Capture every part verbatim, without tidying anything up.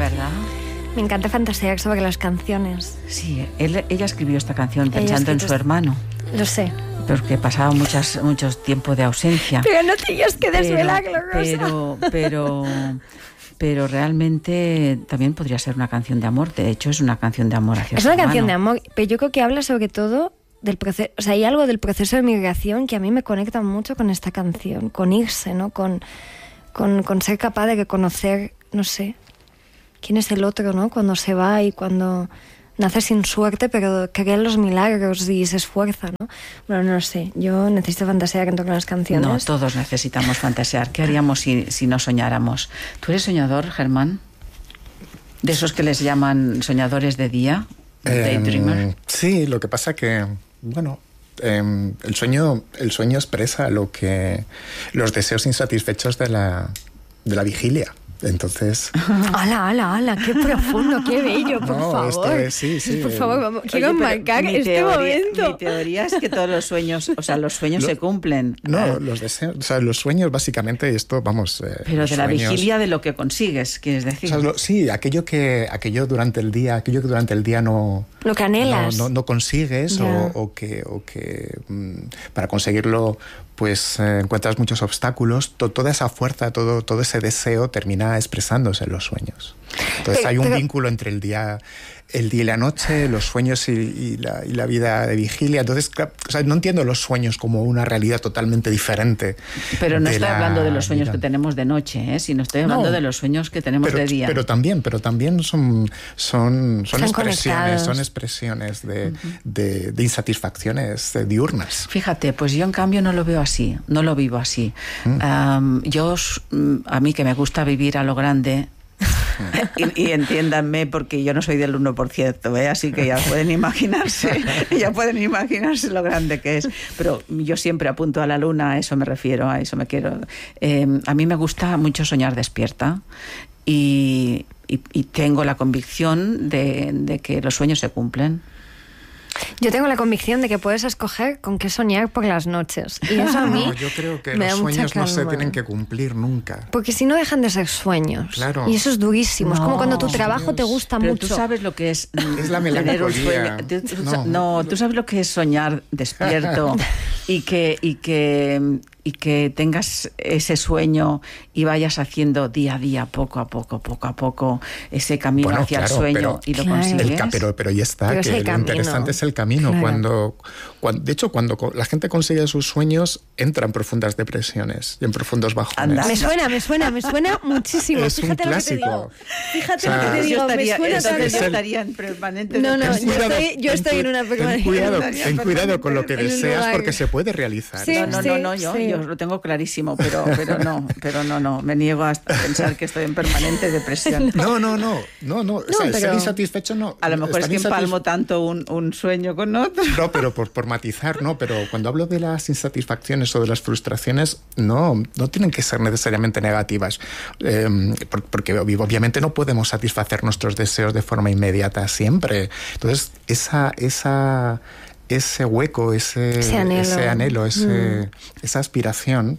¿verdad? Me encanta fantasear sobre las canciones. Sí, él, ella escribió esta canción pensando en su hermano. Lo sé. Porque pasaba muchas, mucho tiempo de ausencia. Pero no tenías que desvelarlo, Rosa. Pero, pero, pero realmente también podría ser una canción de amor. De hecho, es una canción de amor hacia Es su una hermano. canción de amor, pero yo creo que habla sobre todo del proceso. O sea, hay algo del proceso de migración que a mí me conecta mucho con esta canción, con irse, ¿no? Con, con, con ser capaz de reconocer, no sé, quién es el otro, ¿no? Cuando se va y cuando nace sin suerte, pero cree en los milagros y se esfuerza, ¿no? Bueno, no lo sé. Yo necesito fantasear en torno a las canciones. No, todos necesitamos fantasear. ¿Qué haríamos si, si no soñáramos? ¿Tú eres soñador, Germán? ¿De esos que les llaman soñadores de día? ¿Daydreamer? Eh, sí, lo que pasa que, bueno, eh, el sueño, el sueño expresa lo que los deseos insatisfechos de la, de la vigilia. Entonces... ¡Hala, hala, hala! ¡Qué profundo, qué bello, por no, favor! Esto es, sí, sí. Por favor, vamos, quiero Oye, marcar mi este teoría, momento. Mi teoría es que todos los sueños, o sea, los sueños Lo, se cumplen. No, ah, los deseos, o sea, los sueños básicamente, esto, vamos... Eh, pero de la sueños, vigilia de lo que consigues, quieres decir. O sea, lo, sí, aquello que, aquello durante el día, aquello que durante el día no... Lo que anhelas. No, no, no consigues o, o que, o que mmm, para conseguirlo pues eh, encuentras muchos obstáculos, to, toda esa fuerza, todo, todo ese deseo termina expresándose en los sueños. Entonces pero, hay un pero... vínculo entre el día, el día y la noche, los sueños y, y, la, y la vida de vigilia. Entonces, o sea, no entiendo los sueños como una realidad totalmente diferente. Pero no estoy hablando de los sueños vida. que tenemos de noche, ¿eh? sino estoy hablando no, de los sueños que tenemos pero, de día. Pero también, pero también son, son, son expresiones, conectados. son expresiones de, uh-huh. de, de insatisfacciones diurnas. Fíjate, pues yo en cambio no lo veo así, no lo vivo así. Uh-huh. Um, yo, a mí que me gusta vivir a lo grande, y, y entiéndanme porque yo no soy del uno por ciento, ¿eh? Así que ya pueden imaginarse ya pueden imaginarse lo grande que es, pero yo siempre apunto a la luna, a eso me refiero, a eso me quiero eh, a mí me gusta mucho soñar despierta y, y, y tengo la convicción de, de que los sueños se cumplen. Yo tengo la convicción de que puedes escoger con qué soñar por las noches. Y eso a mí no, yo creo que me los da mucha sueños calma. no se tienen que cumplir nunca. Porque si no dejan de ser sueños. Claro. Y eso es durísimo. No, es como cuando tu trabajo Dios. te gusta Pero mucho. tú sabes lo que es, es la tener un sueño. melancolía. Tú, tú, no. no, tú sabes lo que es soñar despierto y que y que y que tengas ese sueño y vayas haciendo día a día, poco a poco, poco a poco, ese camino bueno, hacia claro, el sueño pero, y lo claro. consigues. El, pero, pero ya está, pero que lo camino. interesante es el camino. Claro. Cuando, cuando, de hecho, cuando la gente consigue sus sueños, entra en profundas depresiones y en profundos bajones. Anda. Me suena, me suena, me suena muchísimo. Es Fíjate un lo que te clásico. digo. Fíjate o sea, lo que te digo. Yo estaría, me suena entonces tanto. yo estaría en permanente No, no, depresión. yo estoy, yo estoy en una permanente. Ten cuidado, Estaría ten cuidado con lo que en un deseas lugar. porque se puede realizar. Sí, No, no, sí, no, no yo, sí. yo lo tengo clarísimo, pero, pero no, pero no, no, me niego a pensar que estoy en permanente depresión. No, no, no, no, no. O sea, pero- ser insatisfecho no. A lo mejor es estar que insatisfe- empalmo tanto un, un sueño con otro. No, pero por, por matizar, no, pero cuando hablo de las insatisfacciones o de las frustraciones, no, no tienen que ser necesariamente negativas, eh, por, porque obviamente no podemos satisfacer nuestros deseos de forma inmediata siempre. Entonces, esa, esa, ese hueco, ese, Ese anhelo, ese anhelo ese, mm. esa aspiración,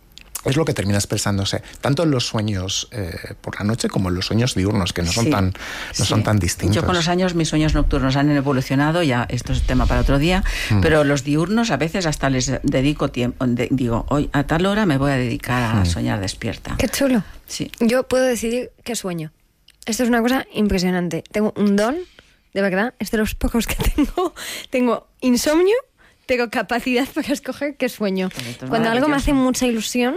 es lo que termina expresándose tanto en los sueños eh, por la noche como en los sueños diurnos, que no son Sí, tan no sí. son tan distintos. Yo con los años mis sueños nocturnos han evolucionado, ya esto es tema para otro día, mm. pero los diurnos a veces hasta les dedico tiempo, de, digo, hoy a tal hora me voy a dedicar a mm. soñar despierta. Qué chulo. Sí. Yo puedo decidir qué sueño. Esto es una cosa impresionante. Tengo un don, de verdad, es de los pocos que tengo. Tengo insomnio, tengo capacidad para escoger qué sueño. Cuando algo me hace mucha ilusión,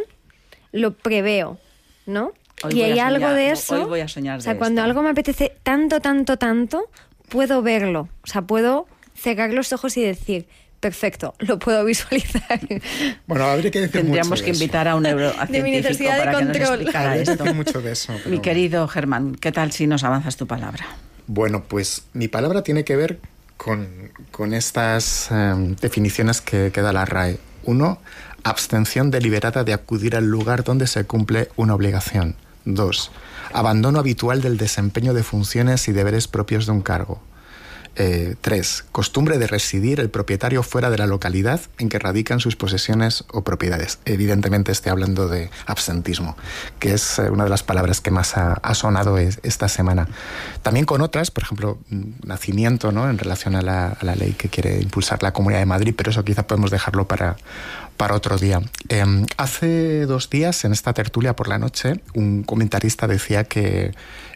lo preveo, ¿no? Hoy y hay soñar, algo de eso. Hoy voy a soñar o sea, de cuando esto. algo me apetece tanto, tanto, tanto, puedo verlo. O sea, puedo cerrar los ojos y decir, perfecto, lo puedo visualizar. Bueno, habría que decir Tendríamos mucho que de invitar a un neurocientífico de para que nos control. explicara Habría que esto. decir mucho de eso. Pero... Mi querido Germán, ¿qué tal si nos avanzas tu palabra? Bueno, pues mi palabra tiene que ver con, con estas um, definiciones que, que da la R A E. Uno, abstención deliberada de acudir al lugar donde se cumple una obligación. Dos, abandono habitual del desempeño de funciones y deberes propios de un cargo. Eh, tres, costumbre de residir el propietario fuera de la localidad en que radican sus posesiones o propiedades. Evidentemente estoy hablando de absentismo, que es una de las palabras que más ha, ha sonado es, esta semana. También con otras, por ejemplo, nacimiento, ¿no?, en relación a la, a la ley que quiere impulsar la Comunidad de Madrid, pero eso quizá podemos dejarlo para, para otro día. Eh, hace dos días, en esta tertulia por la noche, un comentarista decía que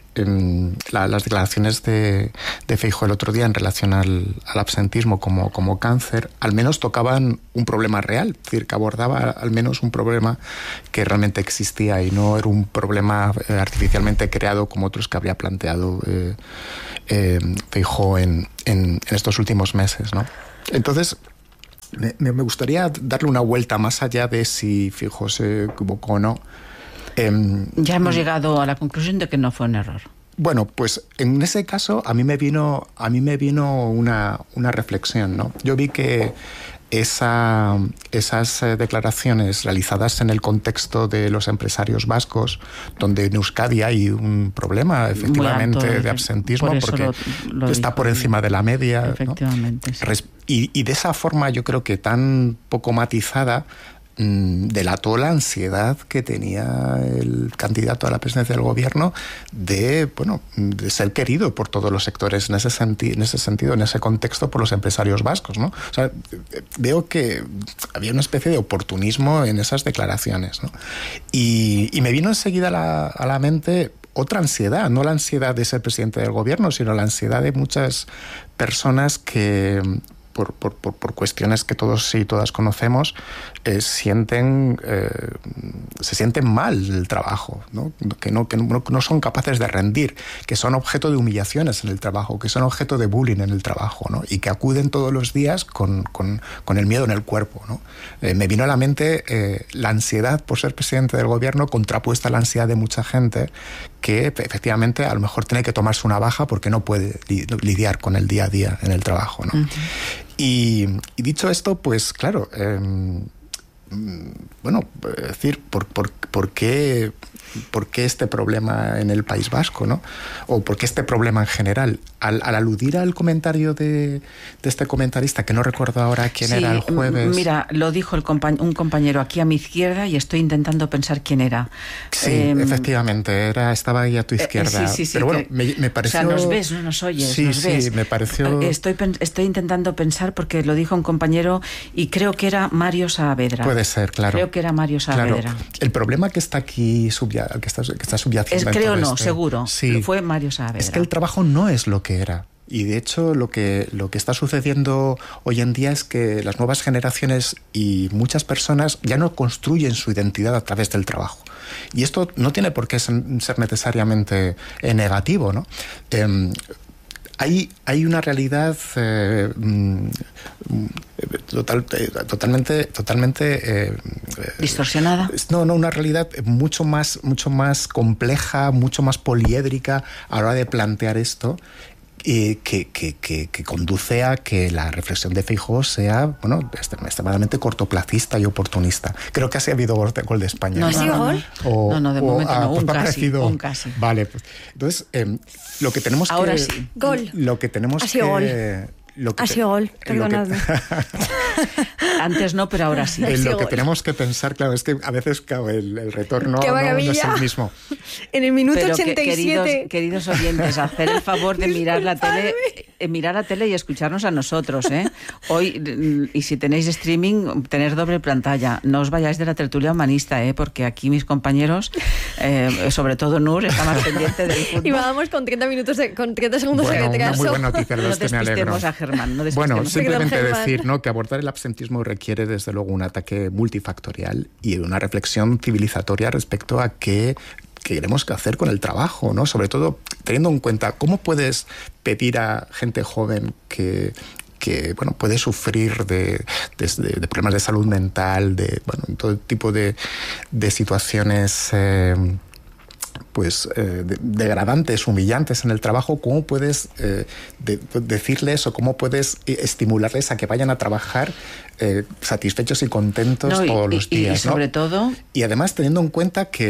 La, las declaraciones de, de Feijóo el otro día en relación al, al absentismo como, como cáncer, al menos tocaban un problema real, es decir, que abordaba al menos un problema que realmente existía y no era un problema eh, artificialmente creado como otros que habría planteado eh, eh, Feijóo en, en, en estos últimos meses, ¿no? Entonces, me, me gustaría darle una vuelta más allá de si Feijóo se equivocó o no. Eh, ya hemos llegado a la conclusión de que no fue un error. Bueno, pues en ese caso a mí me vino, a mí me vino una, una reflexión, ¿no? Yo vi que esa, esas declaraciones realizadas en el contexto de los empresarios vascos, donde en Euskadi hay un problema efectivamente alto, de absentismo, por porque lo, lo está dijo, por encima de la media, efectivamente, ¿no? Sí. Y, y de esa forma yo creo que tan poco matizada delató la ansiedad que tenía el candidato a la presidencia del gobierno de, bueno, de ser querido por todos los sectores en ese, senti- en ese sentido, en ese contexto, por los empresarios vascos, ¿no? O sea, veo que había una especie de oportunismo en esas declaraciones, ¿no? Y, y me vino enseguida a la, a la mente otra ansiedad, no la ansiedad de ser presidente del gobierno, sino la ansiedad de muchas personas que Por, por, por, por cuestiones que todos y todas conocemos, eh, sienten, eh, se sienten mal el trabajo, ¿no? Que, no, que no, no son capaces de rendir, que son objeto de humillaciones en el trabajo, que son objeto de bullying en el trabajo, ¿no? Y que acuden todos los días con, con, con el miedo en el cuerpo, ¿no? Eh, me vino a la mente eh, la ansiedad por ser presidente del gobierno contrapuesta a la ansiedad de mucha gente que efectivamente a lo mejor tiene que tomarse una baja porque no puede lidiar con el día a día en el trabajo, ¿no? Uh-huh. Y, y dicho esto, pues claro, eh, bueno, es decir, ¿por, por, por, qué, ¿por qué este problema en el País Vasco, ¿no? O ¿por qué este problema en general? Al, al aludir al comentario de, de este comentarista, que no recuerdo ahora quién sí, era el jueves... Mira, lo dijo el compañ- un compañero aquí a mi izquierda y estoy intentando pensar quién era. Sí, eh, efectivamente, era, estaba ahí a tu izquierda. Eh, sí, sí, sí, pero bueno, que, me, me pareció... O sea, nos ves, no nos oyes, sí, nos sí, ves. Sí, me pareció... Estoy, estoy intentando pensar porque lo dijo un compañero y creo que era Mario Saavedra. Puede ser, claro. Creo que era Mario Saavedra. Claro. El problema que está aquí, subya, que está, que está subyaciendo... Es, creo no, este, seguro. Sí, fue Mario Saavedra. Es que el trabajo no es lo que era. Y de hecho lo que, lo que está sucediendo hoy en día es que las nuevas generaciones y muchas personas ya no construyen su identidad a través del trabajo. Y esto no tiene por qué ser necesariamente eh, negativo, ¿no? Eh, Hay, hay una realidad eh, total, totalmente, totalmente eh, distorsionada. No, no, una realidad mucho más, mucho más compleja, mucho más poliédrica a la hora de plantear esto. Eh, que, que, que, que conduce a que la reflexión de Feijóo sea, bueno, extremadamente cortoplacista y oportunista. Creo que así ha habido gol de, gol de España. ¿No ha sido gol? O, no, no, de o, momento ah, no, pues un, casi, parecido, un casi. Vale, pues entonces eh, lo que tenemos Ahora que... sí. Gol. Lo que tenemos ha sido que... Gol. Lo que ha sido gol, perdonadme. Antes no, pero ahora sí. Eh, lo gol. que tenemos que pensar, claro, es que a veces claro, el, el retorno ¡Qué no, maravilla! no es el mismo. En el minuto pero ochenta y siete... Que, queridos, queridos oyentes, hacer el favor de mirar la tele, eh, mirar la tele y escucharnos a nosotros, ¿eh? Hoy, y si tenéis streaming, tener doble pantalla. No os vayáis de la tertulia humanista, ¿eh? Porque aquí mis compañeros, eh, sobre todo Nur, está más pendiente del fútbol. Y vamos con treinta minutos, de, con treinta segundos bueno, de retraso. Una muy buena noticia, no este me alegro. a Germán, no bueno, simplemente Germán. decir, ¿no?, que abordar el absentismo requiere desde luego un ataque multifactorial y una reflexión civilizatoria respecto a qué queremos hacer con el trabajo, ¿no? Sobre todo teniendo en cuenta cómo puedes pedir a gente joven que que bueno, puede sufrir de, de, de problemas de salud mental, de bueno, todo tipo de, de situaciones eh, pues eh, de, degradantes, humillantes en el trabajo, ¿cómo puedes eh, de, decirles o cómo puedes estimularles a que vayan a trabajar eh, satisfechos y contentos no, y, todos los días? Y, y sobre ¿no? todo... Y además teniendo en cuenta que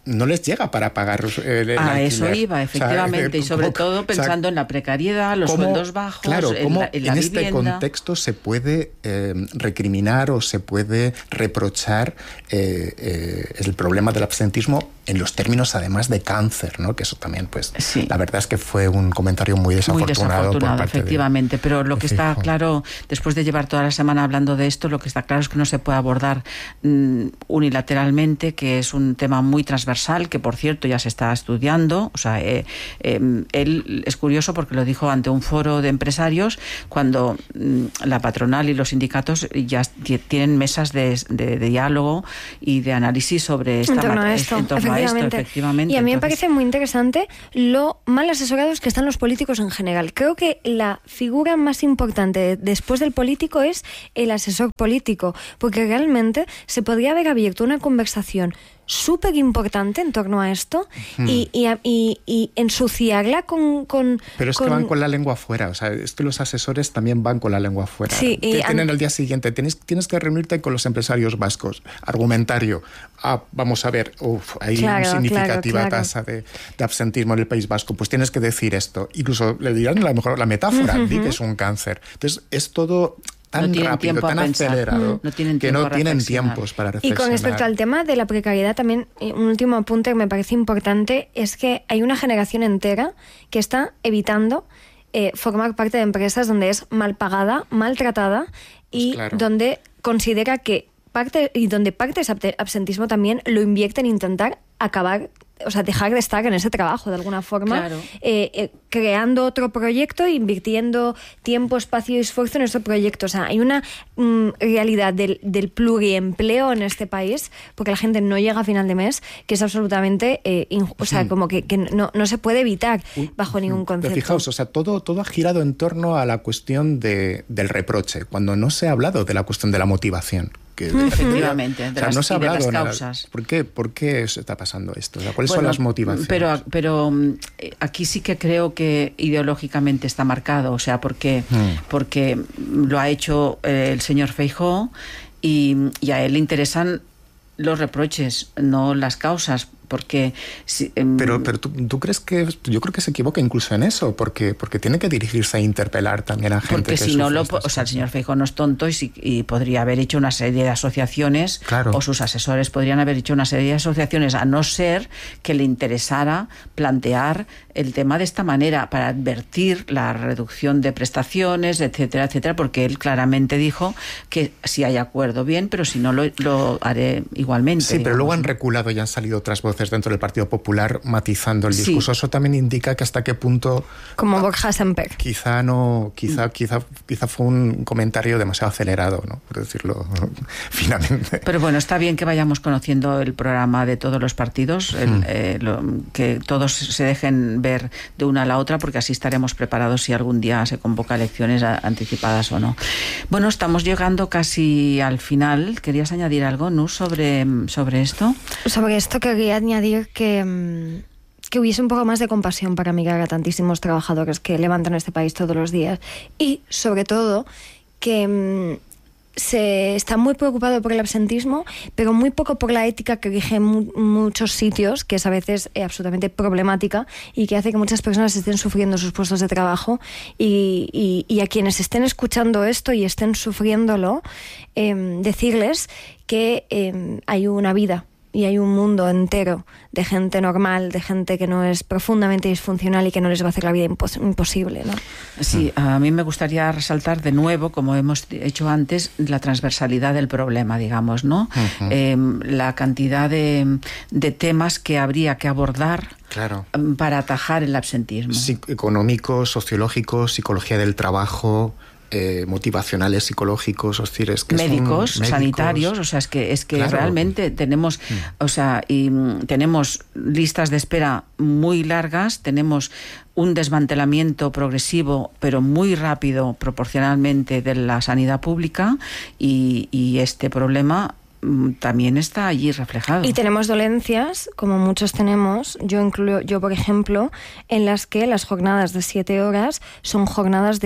no les llega para pagar el, el A alquiler. eso iba, efectivamente, o sea, y sobre ¿cómo, todo pensando o sea, en la precariedad, los cómo, sueldos bajos, claro, en, cómo la, en, la en vivienda. este contexto se puede eh, recriminar o se puede reprochar eh, eh, el problema del absentismo en los términos además de cáncer, ¿no? Que eso también, pues, sí. la verdad es que fue un comentario muy desafortunado. Muy desafortunado, por parte efectivamente, de, pero lo que está Feijóo. Claro, después de llevar toda la semana hablando de esto, lo que está claro es que no se puede abordar mm, unilateralmente, que es un tema muy transversal, que por cierto ya se está estudiando. O sea, eh, eh, él es curioso porque lo dijo ante un foro de empresarios cuando mm, la patronal y los sindicatos ya tienen mesas de, de, de diálogo y de análisis sobre esta en torno a esto, esto, en torno efectivamente. A esto efectivamente. Y a mí Entonces, me parece muy interesante lo mal asesorados que están los políticos en general. Creo que la figura más importante después del político es el asesor político, porque realmente se podría haber abierto una conversación súper importante en torno a esto hmm. y, y, y, y ensuciarla con, con... Pero es con... que van con la lengua afuera, o sea, es que los asesores también van con la lengua afuera. Sí, ¿Qué y tienen an... al día siguiente? Tienes, tienes que reunirte con los empresarios vascos. Argumentario. Ah, vamos a ver, uf, hay claro, una significativa claro, claro. tasa de, de absentismo en el País Vasco. Pues tienes que decir esto. Incluso le dirán a lo mejor la metáfora, uh-huh. di que es un cáncer. Entonces, es todo... tan no rápido, tan acelerado, no tienen que no tienen tiempos para reflexionar. Y con respecto al tema de la precariedad, también un último apunte que me parece importante es que hay una generación entera que está evitando eh, formar parte de empresas donde es mal pagada, maltratada y pues claro. donde considera que parte, y donde parte de ese absentismo también lo invierte en intentar acabar, o sea, dejar de estar en ese trabajo de alguna forma, claro. eh, eh, creando otro proyecto, invirtiendo tiempo, espacio y esfuerzo en ese proyecto. O sea, hay una mm, realidad del, del pluriempleo en este país, porque la gente no llega a final de mes, que es absolutamente, eh, inju- o sea, como que, que no, no se puede evitar bajo ningún concepto. Pero fijaos, o sea, todo, todo ha girado en torno a la cuestión de, del reproche, cuando no se ha hablado de la cuestión de la motivación. Que, efectivamente, de, o sea, las, no se ha hablado de las nada. causas. ¿Por qué, ¿Por qué se está pasando esto? O sea, ¿cuáles bueno, son las motivaciones? Pero, pero aquí sí que creo que ideológicamente está marcado, o sea, porque, hmm. porque lo ha hecho eh, el señor Feijóo y, y a él le interesan los reproches, no las causas. Porque si, eh, pero pero ¿tú, tú crees que yo creo que se equivoca incluso en eso, porque porque tiene que dirigirse a interpelar también a gente porque que si no lo cosas. O sea, el señor Feijóo no es tonto y, si, y podría haber hecho una serie de asociaciones, claro. o sus asesores podrían haber hecho una serie de asociaciones, a no ser que le interesara plantear el tema de esta manera para advertir la reducción de prestaciones, etcétera, etcétera, porque él claramente dijo que si hay acuerdo bien, pero si no lo, lo haré igualmente. Sí, digamos. Pero luego han ¿no? reculado y han salido otras voces dentro del Partido Popular matizando el discurso. Sí. Eso también indica que hasta qué punto... Como Borja Semper. Quizá no, quizá, quizá, quizá fue un comentario demasiado acelerado, ¿no? Por decirlo finamente. Pero bueno, está bien que vayamos conociendo el programa de todos los partidos, el, hmm. eh, lo, que todos se dejen ver de una a la otra, porque así estaremos preparados si algún día se convoca elecciones anticipadas o no. Bueno, estamos llegando casi al final. ¿Querías añadir algo, Nus, sobre, sobre esto? Sobre esto quería añadir que, que hubiese un poco más de compasión para mirar a tantísimos trabajadores que levantan este país todos los días y, sobre todo, que se está muy preocupado por el absentismo, pero muy poco por la ética que rige mu- muchos sitios, que es a veces eh, absolutamente problemática y que hace que muchas personas estén sufriendo sus puestos de trabajo y, y, y a quienes estén escuchando esto y estén sufriéndolo, eh, decirles que eh, hay una vida y hay un mundo entero de gente normal, de gente que no es profundamente disfuncional y que no les va a hacer la vida impos- imposible, ¿no? Sí, a mí me gustaría resaltar de nuevo, como hemos hecho antes, la transversalidad del problema, digamos, ¿no? Uh-huh. Eh, la cantidad de, de temas que habría que abordar claro. para atajar el absentismo. Sí, económico, sociológico, psicología del trabajo... Eh, motivacionales, psicológicos, o decir, es que médicos, son médicos, sanitarios, o sea, es que es que claro. realmente tenemos, mm. o sea, y tenemos listas de espera muy largas, tenemos un desmantelamiento progresivo, pero muy rápido proporcionalmente de la sanidad pública y, y este problema también está allí reflejado. Y tenemos dolencias, como muchos tenemos, yo incluyo, yo por ejemplo, en las que las jornadas de siete horas son jornadas de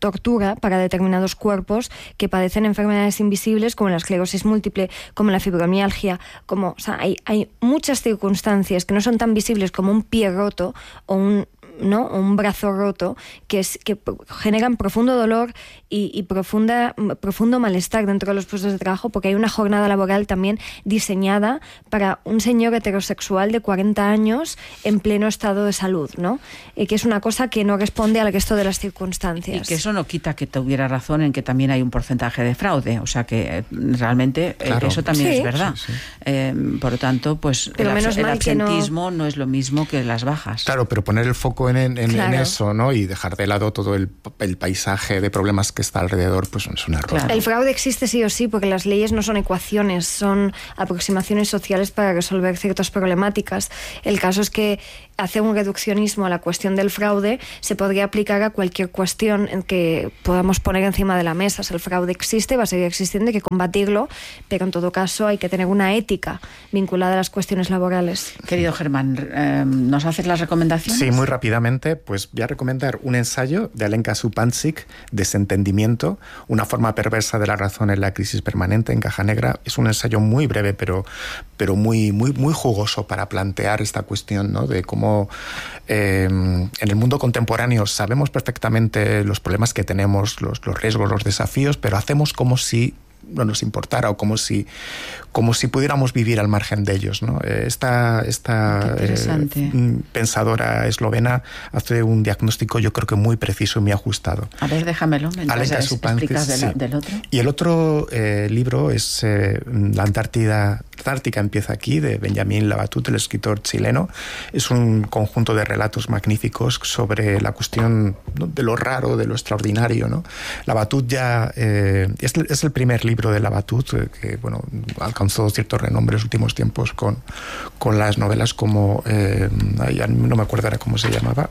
tortura para determinados cuerpos que padecen enfermedades invisibles como la esclerosis múltiple, como la fibromialgia, como, o sea, hay, hay muchas circunstancias que no son tan visibles como un pie roto o un ¿no? un brazo roto que, es, que generan profundo dolor y, y profunda, profundo malestar dentro de los puestos de trabajo, porque hay una jornada laboral también diseñada para un señor heterosexual de cuarenta años en pleno estado de salud, ¿no? Y que es una cosa que no responde al resto de las circunstancias. Y que eso no quita que tuviera razón en que también hay un porcentaje de fraude, o sea que eh, realmente claro. eh, eso también sí. es verdad. Sí, sí. Eh, por lo tanto, pues pero el, menos el mal absentismo que no... no es lo mismo que las bajas. Claro, pero poner el foco En, en, claro. en eso, ¿no? Y dejar de lado todo el, el paisaje de problemas que está alrededor, pues es un error. Claro. El fraude existe sí o sí, porque las leyes no son ecuaciones, son aproximaciones sociales para resolver ciertas problemáticas. El caso es que hacer un reduccionismo a la cuestión del fraude se podría aplicar a cualquier cuestión en que podamos poner encima de la mesa. O sea, el fraude existe, va a seguir existiendo, hay que combatirlo, pero en todo caso hay que tener una ética vinculada a las cuestiones laborales. Querido Germán, eh, ¿nos haces las recomendaciones? Sí, muy rápidamente, pues voy a recomendar un ensayo de Alenka Supancic, Desentendimiento, una forma perversa de la razón en la crisis permanente en Caja Negra. Es un ensayo muy breve, pero, pero muy, muy, muy jugoso para plantear esta cuestión, ¿no? De cómo eh, en el mundo contemporáneo sabemos perfectamente los problemas que tenemos, los, los riesgos, los desafíos, pero hacemos como si no nos importara o como si como si pudiéramos vivir al margen de ellos, ¿no? Esta, esta eh, pensadora eslovena hace un diagnóstico yo creo que muy preciso y muy ajustado. A ver, déjamelo mientras explicas de la, sí. del otro. Y el otro eh, libro es eh, La Antártida Antártica empieza aquí, de Benjamín Labatut, el escritor chileno. Es un conjunto de relatos magníficos sobre la cuestión, ¿no?, de lo raro, de lo extraordinario, ¿no? Labatut ya eh, es, es el primer libro de Labatut eh, que bueno alcanzó cierto renombre en los últimos tiempos con, con las novelas como eh, ya no me acuerdo ahora cómo se llamaba.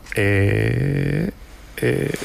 Eh, eh,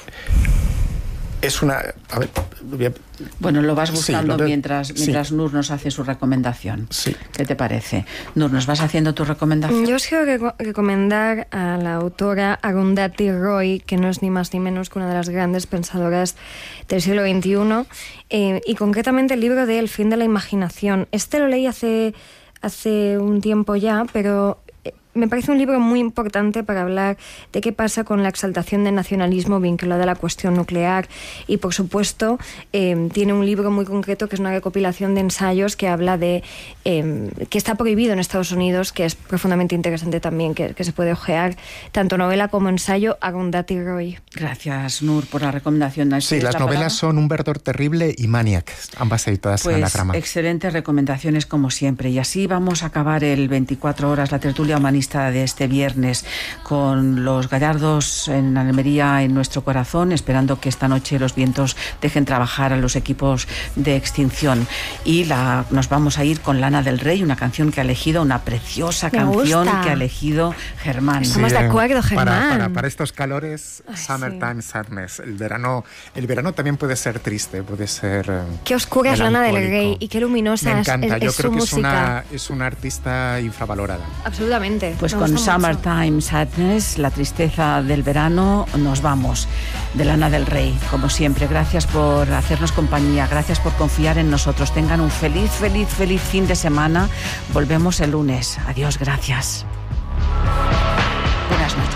Es una... A ver, a... Bueno, lo vas buscando sí, lo de... mientras, mientras sí. Nur nos hace su recomendación. Sí. ¿Qué te parece? Nur, ¿nos vas haciendo tu recomendación? Yo os quiero rec- recomendar a la autora Arundhati Roy, que no es ni más ni menos que una de las grandes pensadoras del siglo veintiuno, eh, y concretamente el libro de El fin de la imaginación. Este lo leí hace, hace un tiempo ya, pero... me parece un libro muy importante para hablar de qué pasa con la exaltación del nacionalismo vinculada a la cuestión nuclear y, por supuesto, eh, tiene un libro muy concreto que es una recopilación de ensayos que habla de eh, que está prohibido en Estados Unidos, que es profundamente interesante también, que, que se puede ojear, tanto novela como ensayo, Arundhati Roy. Gracias, Nur, por la recomendación. Sí, las la novelas son Un verdor terrible y Maniac, ambas editadas pues, en Anagrama. Excelentes recomendaciones como siempre, y así vamos a acabar el veinticuatro horas, la tertulia humanista de este viernes, con los gallardos en Almería en nuestro corazón, esperando que esta noche los vientos dejen trabajar a los equipos de extinción. Y la, nos vamos a ir con Lana del Rey, una canción que ha elegido, una preciosa Me canción gusta. que ha elegido Germán. Sí, estamos de acuerdo, Germán. Para, para, para estos calores, Ay, Summertime sí. Sadness. El verano, el verano también puede ser triste, puede ser eh, qué oscura es Lana del Rey y qué luminosa Me encanta. es, es, Yo es creo su que música. Es una, es una artista infravalorada. Absolutamente. Pues con Summertime Sadness, la tristeza del verano, nos vamos. De Lana del Rey, como siempre. Gracias por hacernos compañía, gracias por confiar en nosotros. Tengan un feliz, feliz, feliz fin de semana. Volvemos el lunes. Adiós, gracias. Buenas noches.